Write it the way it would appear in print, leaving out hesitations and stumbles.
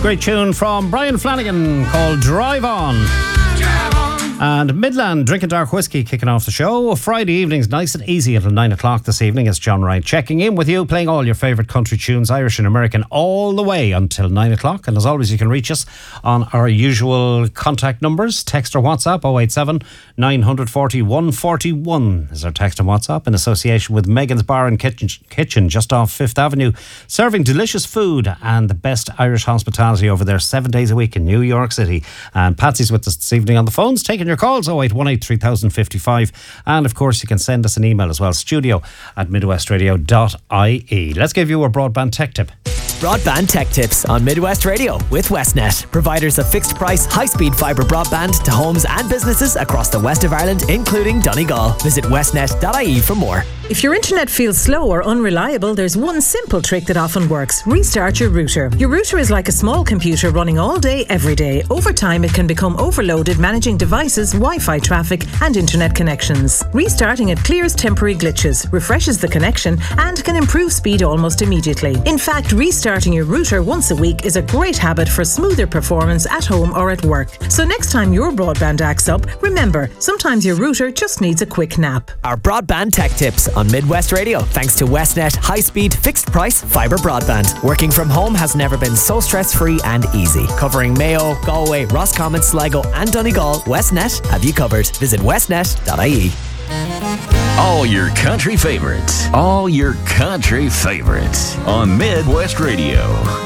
Great tune from Brian Flanagan called Drive On. And Midland Drinking Dark Whiskey kicking off the show. Friday evenings, nice and easy until 9 o'clock this evening. It's John Wright checking in with you, playing all your favourite country tunes, Irish and American, all the way until 9 o'clock. And as always, you can reach us on our usual contact numbers. Text or WhatsApp 087 940 141 is our text and WhatsApp, in association with Megan's Bar and Kitchen just off 5th Avenue, serving delicious food and the best Irish hospitality over there 7 days a week in New York City. And Patsy's with us this evening on the phones, taking your calls 0818 3055, and of course you can send us an email as well, studio@midwestradio.ie. Let's give you a broadband tech tip. Broadband tech tips on Midwest Radio with Westnet, providers of fixed price, high-speed fibre broadband to homes and businesses across the west of Ireland, including Donegal. Visit westnet.ie for more. If your internet feels slow or unreliable, there's one simple trick that often works. Restart your router. Your router is like a small computer running all day, every day. Over time, it can become overloaded managing devices, Wi-Fi traffic and internet connections. Restarting it clears temporary glitches, refreshes the connection and can improve speed almost immediately. In fact, restarting your router once a week is a great habit for smoother performance at home or at work. So next time your broadband acts up, remember, sometimes your router just needs a quick nap. Our broadband tech tips on Midwest Radio, thanks to Westnet high-speed fixed price fibre broadband. Working from home has never been so stress-free and easy. Covering Mayo, Galway, Roscommon, Sligo and Donegal, Westnet have you covered. Visit westnet.ie. All your country favorites. All your country favorites on Midwest Radio.